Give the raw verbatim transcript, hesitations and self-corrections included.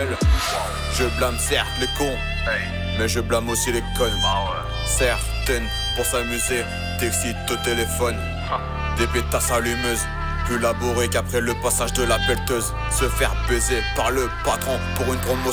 réel. Je blâme certes les cons, mais je blâme aussi les connes. Certaines pour s'amuser t'excitent au téléphone. Des pétasses allumeuses, plus labourées qu'après le passage de la pelleteuse. Se faire baiser par le patron pour une promotion